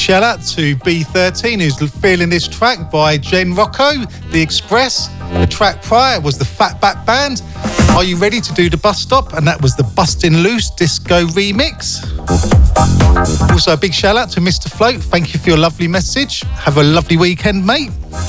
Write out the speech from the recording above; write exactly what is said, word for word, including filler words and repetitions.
shout out to B thirteen who's feeling this track by Jen Rocco, The Express. The track prior was the Fatback Band, Are You Ready to Do the Bus Stop? And that was the Bustin' Loose Disco remix. Also a big shout out to Mister Float. Thank you for your lovely message. Have a lovely weekend, mate.